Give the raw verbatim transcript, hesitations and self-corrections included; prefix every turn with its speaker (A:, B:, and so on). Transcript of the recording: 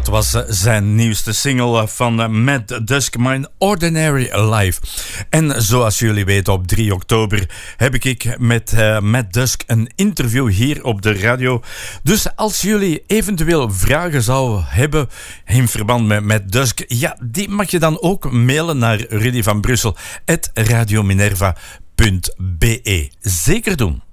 A: was zijn nieuwste single van Matt Dusk, My Ordinary Life. En zoals jullie weten, op drie oktober heb ik met uh, Matt Dusk een interview hier op de radio. Dus als jullie eventueel vragen zouden hebben in verband met Matt Dusk, ja, die mag je dan ook mailen naar Rudy van Brussel at radiominerva punt be. Zeker doen.